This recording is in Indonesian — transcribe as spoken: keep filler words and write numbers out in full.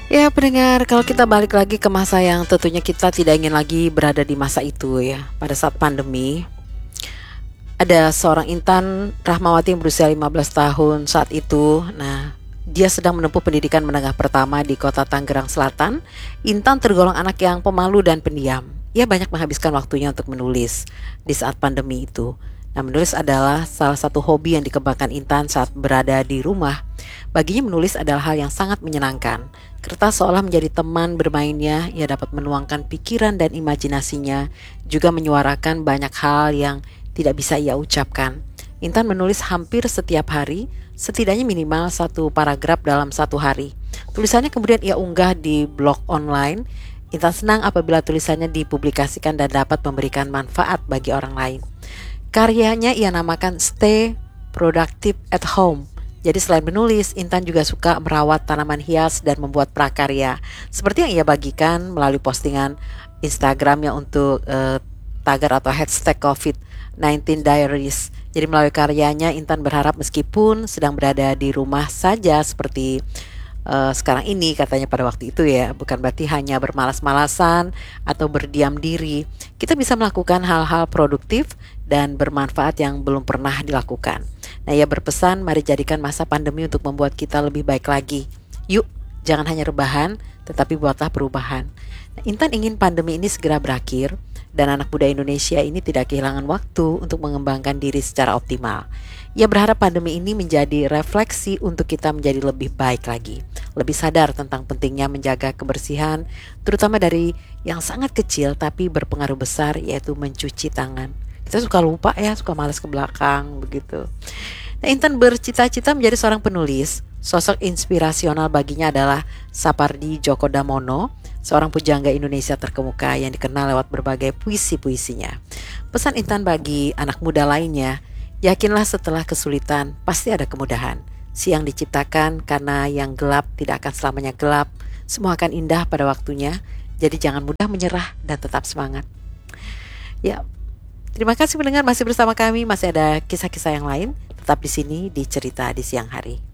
Ya pendengar, kalau kita balik lagi ke masa yang tentunya kita tidak ingin lagi berada di masa itu ya. Pada saat pandemi, ada seorang Intan Rahmawati yang berusia lima belas tahun saat itu. Nah, dia sedang menempuh pendidikan menengah pertama di kota Tangerang Selatan. Intan tergolong anak yang pemalu dan pendiam. Ia banyak menghabiskan waktunya untuk menulis di saat pandemi itu. Nah, menulis adalah salah satu hobi yang dikembangkan Intan saat berada di rumah. Baginya menulis adalah hal yang sangat menyenangkan. Kertas seolah menjadi teman bermainnya, ia dapat menuangkan pikiran dan imajinasinya, juga menyuarakan banyak hal yang tidak bisa ia ucapkan. Intan menulis hampir setiap hari, setidaknya minimal satu paragraf dalam satu hari. Tulisannya kemudian ia unggah di blog online. Intan senang apabila tulisannya dipublikasikan dan dapat memberikan manfaat bagi orang lain. Karyanya ia namakan Stay Productive at Home. Jadi selain menulis, Intan juga suka merawat tanaman hias dan membuat prakarya. Seperti yang ia bagikan melalui postingan Instagramnya untuk uh, tagar atau hashtag covid sembilan belas Diaries. Jadi melalui karyanya, Intan berharap meskipun sedang berada di rumah saja seperti uh, sekarang ini katanya pada waktu itu ya, bukan berarti hanya bermalas-malasan atau berdiam diri. Kita bisa melakukan hal-hal produktif dan bermanfaat yang belum pernah dilakukan. Nah, ia berpesan, mari jadikan masa pandemi untuk membuat kita lebih baik lagi. Yuk, jangan hanya rebahan, tetapi buatlah perubahan. Nah, Intan ingin pandemi ini segera berakhir, dan anak muda Indonesia ini tidak kehilangan waktu untuk mengembangkan diri secara optimal. Ia berharap pandemi ini menjadi refleksi untuk kita menjadi lebih baik lagi. Lebih sadar tentang pentingnya menjaga kebersihan, terutama dari yang sangat kecil tapi berpengaruh besar, yaitu mencuci tangan. Kita suka lupa ya, suka malas ke belakang begitu. Nah, Intan bercita-cita menjadi seorang penulis. Sosok inspirasional baginya adalah Sapardi Djoko Damono, seorang pujangga Indonesia terkemuka yang dikenal lewat berbagai puisi-puisinya. Pesan Intan bagi anak muda lainnya, yakinlah setelah kesulitan pasti ada kemudahan. Siang diciptakan karena yang gelap tidak akan selamanya gelap. Semua akan indah pada waktunya. Jadi jangan mudah menyerah dan tetap semangat. Ya, terima kasih pendengar masih bersama kami, masih ada kisah-kisah yang lain. Tetap di sini di Cerita di Siang Hari.